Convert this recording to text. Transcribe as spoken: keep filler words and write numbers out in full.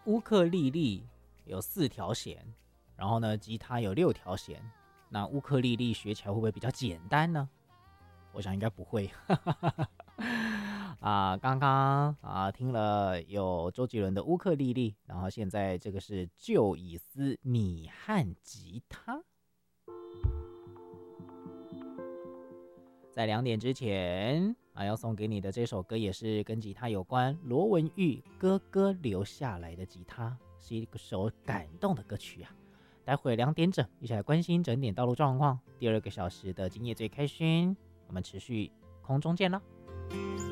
乌克丽丽有四条弦，然后呢，吉他有六条弦。那乌克丽丽学起来会不会比较简单呢？我想应该不会。啊，刚刚啊听了有周杰伦的乌克丽丽，然后现在这个是旧以斯拟汉吉他。在两点之前啊，要送给你的这首歌也是跟吉他有关，罗文玉哥哥留下来的吉他，是一首感动的歌曲啊。待会两点整，一起来关心整点道路状况。第二个小时的今夜最开心，我们持续空中见了。